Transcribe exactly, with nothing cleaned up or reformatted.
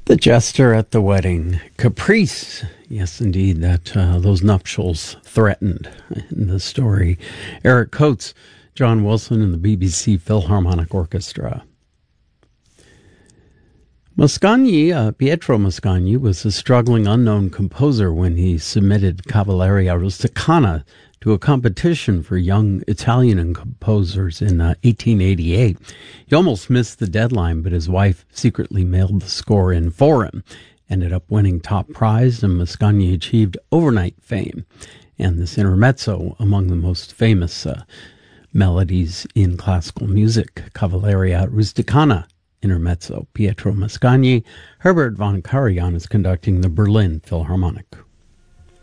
The Jester at the Wedding. Caprice. Yes, indeed, that uh, those nuptials threatened in the story. Eric Coates, John Wilson, and the B B C Philharmonic Orchestra. Mascagni, uh, Pietro Mascagni, was a struggling unknown composer when he submitted Cavalleria Rusticana to a competition for young Italian composers in uh, eighteen eighty-eight. He almost missed the deadline, but his wife secretly mailed the score in for him. Ended up winning top prize, and Mascagni achieved overnight fame. And this intermezzo, among the most famous uh, melodies in classical music, Cavalleria Rusticana intermezzo. Pietro Mascagni. Herbert von Karajan is conducting the Berlin Philharmonic.